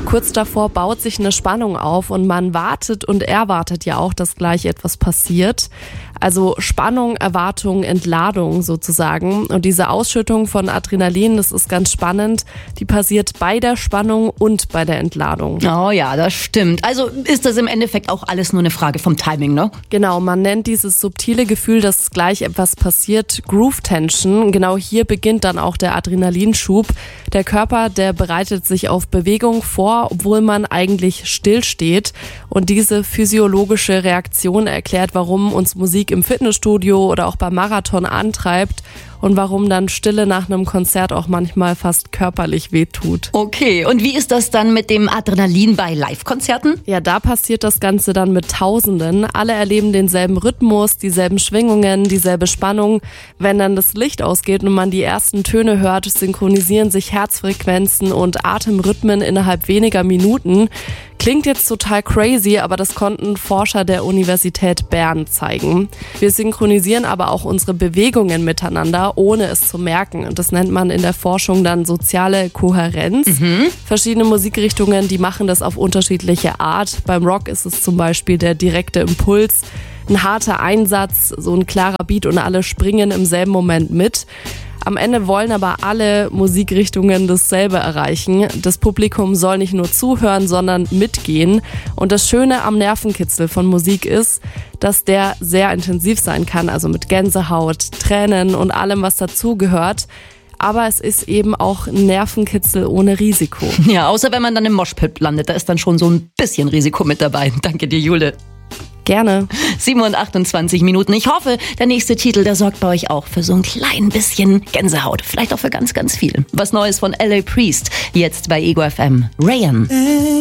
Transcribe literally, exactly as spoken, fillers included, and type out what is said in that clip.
Kurz davor baut sich eine Spannung auf und man wartet und erwartet ja auch, dass gleich etwas passiert. Also Spannung, Erwartung, Entladung sozusagen. Und diese Ausschüttung von Adrenalin, das ist ganz spannend, die passiert bei der Spannung und bei der Entladung. Oh ja, das stimmt. Also ist das im Endeffekt auch alles nur eine Frage vom Timing, ne? Genau, man nennt dieses subtile Gefühl, dass gleich etwas passiert, Groove Tension. Genau hier beginnt dann auch der Adrenalinschub. Der Körper, der bereitet sich auf Bewegung vor, obwohl man eigentlich stillsteht. Und diese physiologische Reaktion erklärt, warum uns Musik im Fitnessstudio oder auch beim Marathon antreibt und warum dann Stille nach einem Konzert auch manchmal fast körperlich wehtut. Okay, und wie ist das dann mit dem Adrenalin bei Live-Konzerten? Ja, da passiert das Ganze dann mit Tausenden. Alle erleben denselben Rhythmus, dieselben Schwingungen, dieselbe Spannung. Wenn dann das Licht ausgeht und man die ersten Töne hört, synchronisieren sich Herzfrequenzen und Atemrhythmen innerhalb weniger Minuten. Klingt jetzt total crazy, aber das konnten Forscher der Universität Bern zeigen. Wir synchronisieren aber auch unsere Bewegungen miteinander, ohne es zu merken. Und das nennt man in der Forschung dann soziale Kohärenz. Mhm. Verschiedene Musikrichtungen, die machen das auf unterschiedliche Art. Beim Rock ist es zum Beispiel der direkte Impuls, ein harter Einsatz, so ein klarer Beat und alle springen im selben Moment mit. Am Ende wollen aber alle Musikrichtungen dasselbe erreichen. Das Publikum soll nicht nur zuhören, sondern mitgehen. Und das Schöne am Nervenkitzel von Musik ist, dass der sehr intensiv sein kann, also mit Gänsehaut, Tränen und allem, was dazugehört. Aber es ist eben auch ein Nervenkitzel ohne Risiko. Ja, außer wenn man dann im Moshpit landet, da ist dann schon so ein bisschen Risiko mit dabei. Danke dir, Jule. Gerne. sieben und achtundzwanzig Minuten. Ich hoffe, der nächste Titel, der sorgt bei euch auch für so ein klein bisschen Gänsehaut. Vielleicht auch für ganz, ganz viel. Was Neues von L A Priest. Jetzt bei Ego F M. Rayan.